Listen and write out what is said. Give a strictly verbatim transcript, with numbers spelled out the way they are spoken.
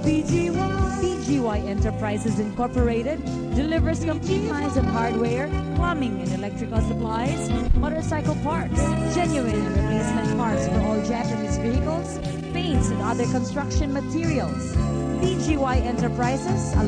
B G Y. B G Y Enterprises Incorporated delivers complete lines of hardware, plumbing and electrical supplies, motorcycle parts, genuine and replacement parts for all Japanese vehicles, paints and other construction materials. B G Y Enterprises